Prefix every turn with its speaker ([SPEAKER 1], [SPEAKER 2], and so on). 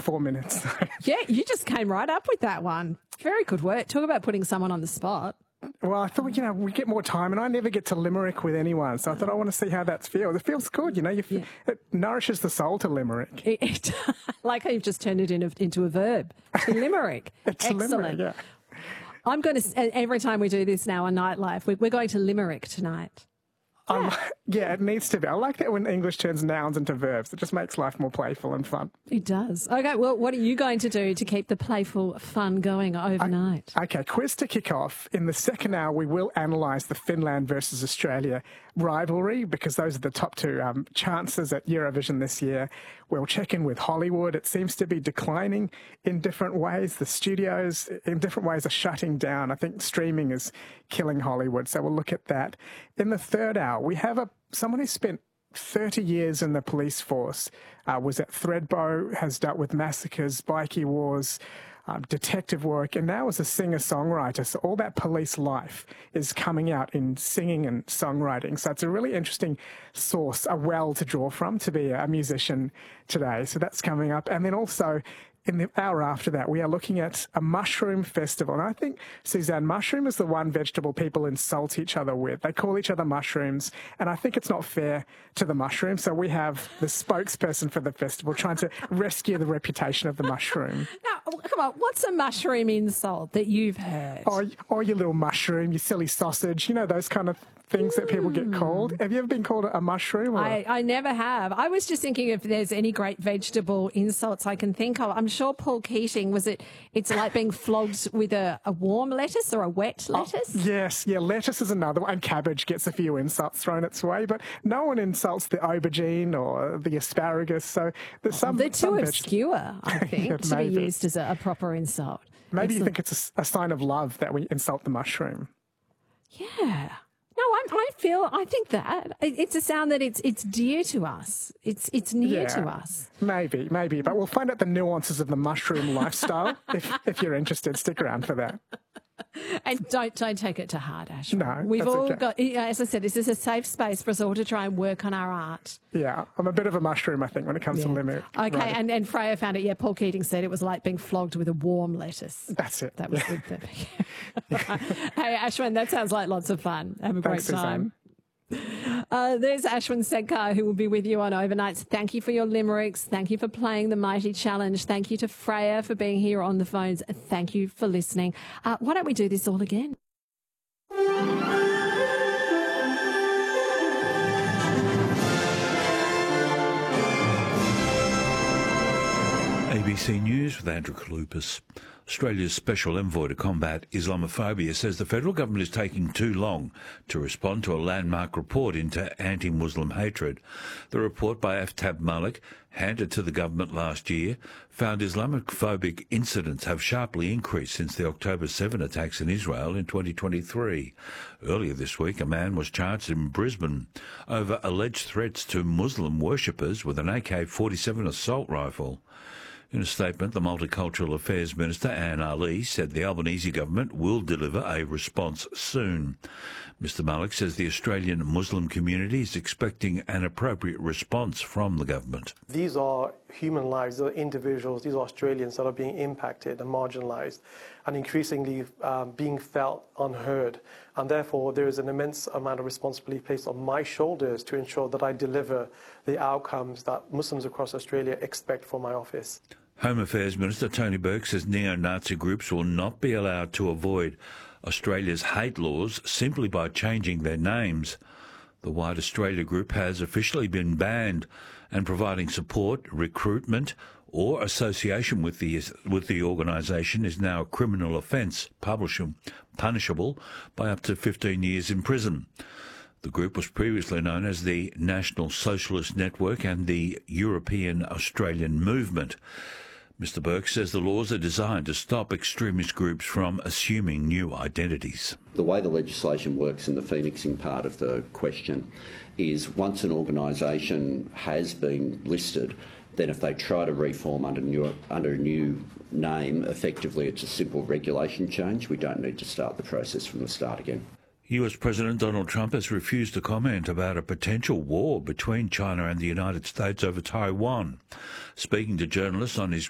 [SPEAKER 1] 4 minutes.
[SPEAKER 2] Yeah, you just came right up with that one. Very good work. Talk about putting someone on the spot.
[SPEAKER 1] Well, I thought, we get more time, and I never get to limerick with anyone, so I thought I want to see how that feels. It feels good, it nourishes the soul to limerick.
[SPEAKER 2] Like how you've just turned it into a verb, to limerick. Excellent.
[SPEAKER 1] Limerick, yeah.
[SPEAKER 2] I'm going to, every time we do this now on Nightlife, we're going to limerick tonight.
[SPEAKER 1] Yeah, it needs to be. I like that when English turns nouns into verbs. It just makes life more playful and fun.
[SPEAKER 2] It does. Okay, well, what are you going to do to keep the playful fun going overnight?
[SPEAKER 1] Okay, quiz to kick off. In the second hour, we will analyse the Finland versus Australia rivalry, because those are the top two chances at Eurovision this year. We'll check in with Hollywood. It seems to be declining in different ways. The studios in different ways are shutting down. I think streaming is killing Hollywood, so we'll look at that. In the third hour, we have someone who spent 30 years in the police force, was at Thredbo, has dealt with massacres, bikie wars, detective work, and now as a singer-songwriter. So all that police life is coming out in singing and songwriting. So it's a really interesting source, a well to draw from to be a musician today. So that's coming up. And then also, in the hour after that, we are looking at a mushroom festival. And I think, Suzanne, mushroom is the one vegetable people insult each other with. They call each other mushrooms, and I think it's not fair to the mushroom. So we have the spokesperson for the festival trying to rescue the reputation of the mushroom.
[SPEAKER 2] Now, come on, what's a mushroom insult that you've heard?
[SPEAKER 1] Oh, you little mushroom, you silly sausage, those kind of things that people get called. Have you ever been called a mushroom? Or?
[SPEAKER 2] I never have. I was just thinking if there's any great vegetable insults I can think of. I'm sure Paul Keating, it's like being flogged with a warm lettuce or a wet lettuce?
[SPEAKER 1] Yes, lettuce is another one. And cabbage gets a few insults thrown its way, but no one insults the aubergine or the asparagus. So there's
[SPEAKER 2] they're too obscure, I think,
[SPEAKER 1] yeah,
[SPEAKER 2] to be used as a proper insult.
[SPEAKER 1] Maybe you think it's a sign of love that we insult the mushroom.
[SPEAKER 2] Yeah. No, I think that it's a sound that it's dear to us. It's near to us.
[SPEAKER 1] Maybe, but we'll find out the nuances of the mushroom lifestyle. if you're interested, stick around for that.
[SPEAKER 2] And don't take it to heart, Ashwin.
[SPEAKER 1] No,
[SPEAKER 2] we've all
[SPEAKER 1] okay.
[SPEAKER 2] got. As I said, this is a safe space for us all to try and work on our art.
[SPEAKER 1] Yeah, I'm a bit of a mushroom, I think, when it comes to limerick.
[SPEAKER 2] Okay,
[SPEAKER 1] right.
[SPEAKER 2] and Freya found it. Yeah, Paul Keating said it was like being flogged with a warm lettuce.
[SPEAKER 1] That's it.
[SPEAKER 2] That was good. Hey, Ashwin, that sounds like lots of fun. Have a great time. There's Ashwin Sedkar, who will be with you on Overnights. Thank you for your limericks. Thank you for playing the Mighty Challenge. Thank you to Freya for being here on the phones. Thank you for listening. Why don't we do this all again?
[SPEAKER 3] ABC News with Andrew Kalupas. Australia's Special Envoy to Combat Islamophobia says the federal government is taking too long to respond to a landmark report into anti-Muslim hatred. The report by Aftab Malik, handed to the government last year, found Islamophobic incidents have sharply increased since the October 7 attacks in Israel in 2023. Earlier this week, a man was charged in Brisbane over alleged threats to Muslim worshippers with an AK-47 assault rifle. In a statement, the Multicultural Affairs Minister, Anne Ali, said the Albanese government will deliver a response soon. Mr Malik says the Australian Muslim community is expecting an appropriate response from the government.
[SPEAKER 4] These are human lives, these are individuals, these are Australians that are being impacted and marginalised and increasingly being felt unheard. And therefore, there is an immense amount of responsibility placed on my shoulders to ensure that I deliver the outcomes that Muslims across Australia expect from my office.
[SPEAKER 3] Home Affairs Minister Tony Burke says neo-Nazi groups will not be allowed to avoid Australia's hate laws simply by changing their names. The White Australia group has officially been banned, and providing support, recruitment or association with the organisation is now a criminal offence, punishable by up to 15 years in prison. The group was previously known as the National Socialist Network and the European Australian Movement. Mr Burke says the laws are designed to stop extremist groups from assuming new identities.
[SPEAKER 5] The way the legislation works in the phoenixing part of the question is once an organisation has been listed, then if they try to reform under a new name, effectively it's a simple regulation change. We don't need to start the process from the start again.
[SPEAKER 3] US President Donald Trump has refused to comment about a potential war between China and the United States over Taiwan. Speaking to journalists on his